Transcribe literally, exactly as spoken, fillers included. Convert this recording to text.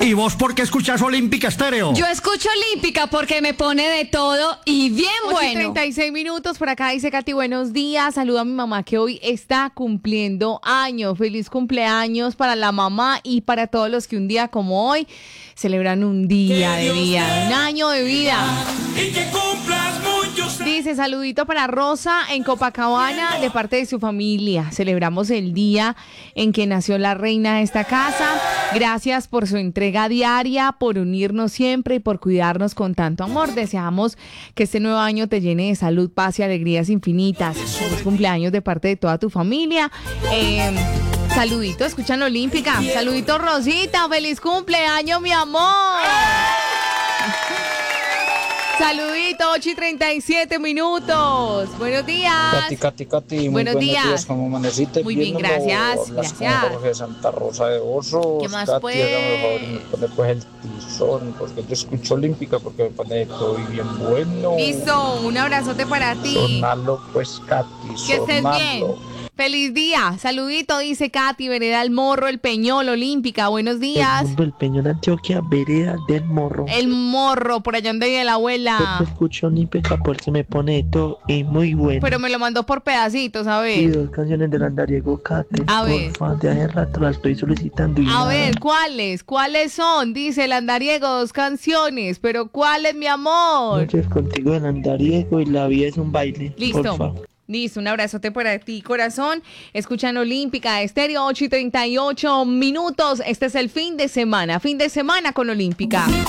¿Y vos por qué escuchás Olímpica Estéreo? Yo escucho Olímpica porque me pone de todo y bien bueno. ocho y treinta y seis minutos, por acá dice Katy, buenos días, saludo a mi mamá que hoy está cumpliendo años, feliz cumpleaños para la mamá y para todos los que un día como hoy celebran un día de vida, un año de vida. Y que cumplas muchos. Dice, saludito para Rosa en Copacabana de parte de su familia. Celebramos el día en que nació la reina de esta casa. Gracias por su entrega diaria, por unirnos siempre y por cuidarnos con tanto amor. Deseamos que este nuevo año te llene de salud, paz y alegrías infinitas. Feliz cumpleaños de parte de toda tu familia. Eh, saludito, escuchan Olímpica. Saludito, Rosita. Feliz cumpleaños, mi amor. Saludito, ocho y treinta y siete minutos. Buenos días. Katy, Katy, Katy, muy buenos, buenos días. días. ¿Cómo amaneciste? Muy bien, gracias. Gracias. Jorge de Santa Rosa de Osos. ¿Qué más, Katy, pues? hágame el favor y me pone pues el tizón, porque yo escucho Olímpica, porque me pone todo bien bueno. Listo, un abrazote para ti. Sonalo, pues, Katy, que estés bien. Feliz día. Saludito, dice Katy, Vereda El Morro, El Peñol, Olímpica. Buenos días. El mundo, El Peñol, Antioquia, Vereda del Morro. El Morro, por allá donde vive la abuela. Yo escucho Olímpica porque me pone todo y muy bueno. Pero me lo mandó por pedacitos, a ver. Y dos canciones del andariego, Katy. A ver. Porfa, de hace rato la estoy solicitando. Y a nada. ver, ¿cuáles? ¿Cuáles son? Dice el andariego, dos canciones. Pero ¿cuáles, mi amor? Noches contigo el andariego y la vida es un baile. Listo. Porfa. Listo, un abrazote para ti, corazón. Escuchan Olímpica Estéreo, ocho y treinta y ocho minutos. Este es el fin de semana, fin de semana con Olímpica.